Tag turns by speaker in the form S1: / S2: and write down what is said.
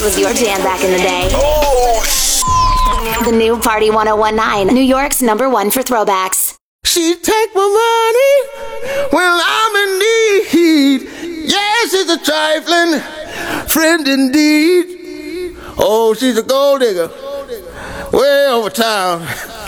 S1: Was your jam back in the day. The new Party 1019, New York's #1 for throwbacks.
S2: She take my money when I'm in need. Yes, it's a trifling friend indeed. Oh, she's a gold digger way over town.